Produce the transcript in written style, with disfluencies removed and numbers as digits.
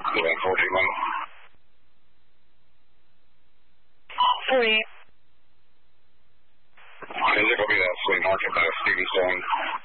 Is it going to be that flea market by Stevie Stone?